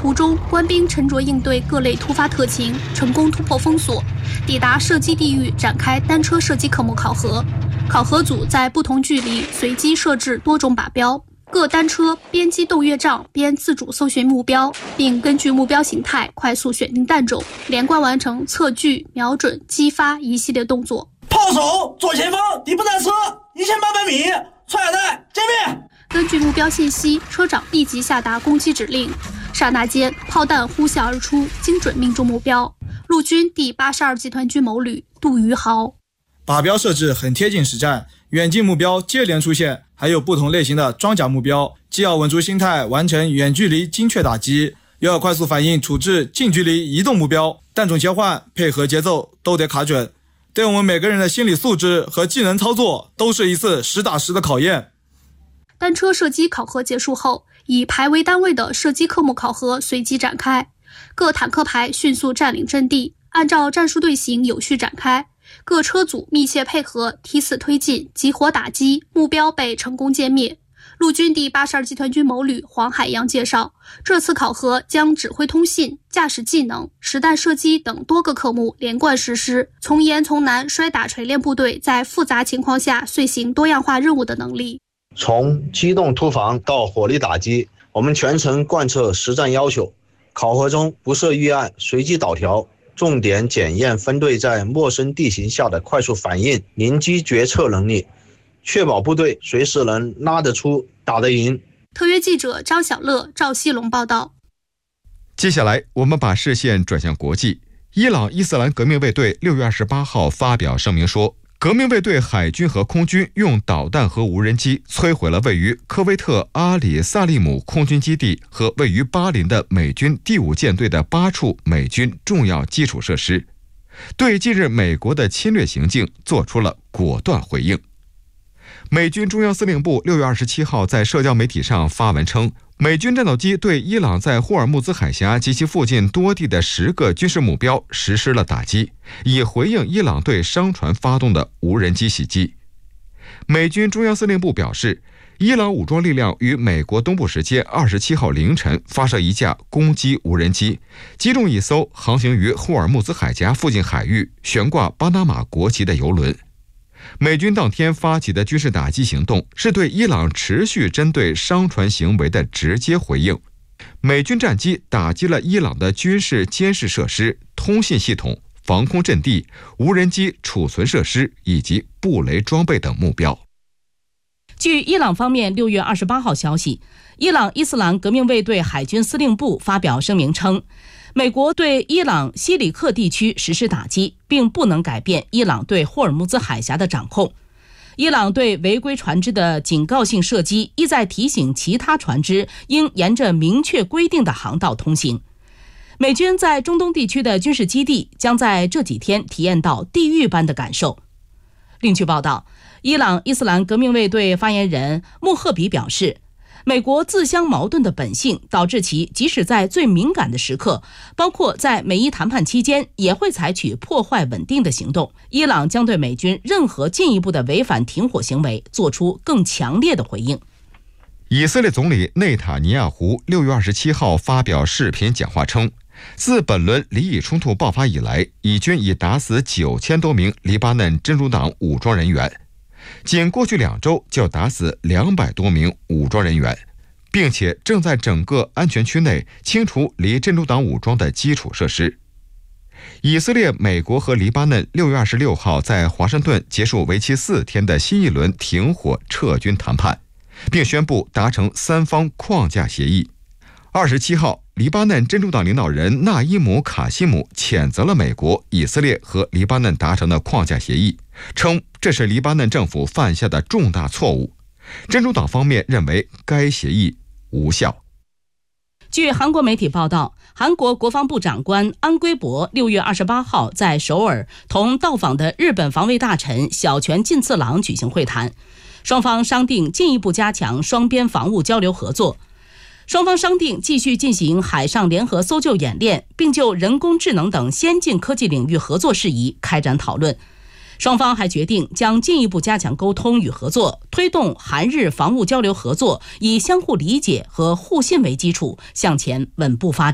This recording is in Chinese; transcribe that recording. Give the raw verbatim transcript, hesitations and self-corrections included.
途中，官兵沉着应对各类突发特情，成功突破封锁，抵达射击地域，展开单车射击科目考核。考核组在不同距离随机设置多种靶标，各单车边机动乐杖边自主搜寻目标，并根据目标形态快速选定弹种，连贯完成测距、瞄准、击发一系列动作。 炮手左前方敌步战车一千八百米，穿甲弹歼灭。 根据目标信息，车长立即下达攻击指令，刹那间炮弹呼啸而出，精准命中目标。陆军第八十二集团军某旅杜余豪。 靶标设置很贴近实战，远近目标接连出现，还有不同类型的装甲目标，既要稳住心态完成远距离精确打击，又要快速反应处置近距离移动目标，弹种切换配合节奏都得卡准，对我们每个人的心理素质和技能操作都是一次实打实的考验。 单车射击考核结束后，以排为单位的射击科目考核随即展开，各坦克排迅速占领阵地，按照战术队形有序展开，各车组密切配合，梯次推进，集火打击，目标被成功歼灭。陆军第八十二集团军某旅黄海洋介绍，这次考核将指挥通信、驾驶技能、实弹射击等多个科目连贯实施，从严从难摔打锤炼部队在复杂情况下遂行多样化任务的能力。 从机动突防到火力打击，我们全程贯彻实战要求，考核中不设预案，随机导调，重点检验分队在陌生地形下的快速反应、临机决策能力，确保部队随时能拉得出、打得赢。 特约记者张小乐、赵西龙报道。 接下来，我们把视线转向国际。伊朗伊斯兰革命卫队六月二十八号发表声明说，革命卫队海军和空军用导弹和无人机摧毁了位于科威特阿里萨利姆空军基地和位于巴林的美军第五舰队的八处美军重要基础设施，对近日美国的侵略行径做出了果断回应。美军中央司令部六月二十七号在社交媒体上发文称，美军战斗机对伊朗在霍尔木兹海峡及其附近多地的十个军事目标实施了打击，以回应伊朗对商船发动的无人机袭击。美军中央司令部表示，伊朗武装力量于美国东部时间二十七号凌晨发射一架攻击无人机，击中一艘航行于霍尔木兹海峡附近海域、悬挂巴拿马国旗的油轮。美军当天发起的军事打击行动是对伊朗持续针对商船行为的直接回应。美军战机打击了伊朗的军事监视设施、通信系统、防空阵地、无人机储存设施以及布雷装备等目标。 据伊朗方面六月二十八号消息，伊朗伊斯兰革命卫队海军司令部发表声明称，美国对伊朗西里克地区实施打击，并不能改变伊朗对霍尔木兹海峡的掌控。伊朗对违规船只的警告性射击，意在提醒其他船只应沿着明确规定的航道通行。美军在中东地区的军事基地将在这几天体验到地狱般的感受。另据报道，伊朗伊斯兰革命卫队发言人穆赫比表示，美国自相矛盾的本性导致其即使在最敏感的时刻，包括在美伊谈判期间，也会采取破坏稳定的行动。伊朗将对美军任何进一步的违反停火行为做出更强烈的回应。 以色列总理内塔尼亚胡六月二十七号发表视频讲话称，自本轮黎以冲突爆发以来，以军已打死九千多名黎巴嫩真主党武装人员，仅过去两周就打死两百多名武装人员，并且正在整个安全区内清除离真主党武装的基础设施。以色列、美国和黎巴嫩六月二十六号在华盛顿结束为期四天的新一轮停火撤军谈判，并宣布达成三方框架协议。二十七号，黎巴嫩真主党领导人纳伊姆·卡西姆谴责了美国、以色列和黎巴嫩达成的框架协议，称这是黎巴嫩政府犯下的重大错误。真主党方面认为该协议无效。 据韩国媒体报道，韩国国防部长官安圭博六月二十八号在首尔同到访的日本防卫大臣小泉进次郎举行会谈，双方商定进一步加强双边防务交流合作。双方商定继续进行海上联合搜救演练，并就人工智能等先进科技领域合作事宜开展讨论。双方还决定将进一步加强沟通与合作，推动韩日防务交流合作以相互理解和互信为基础，向前稳步发展。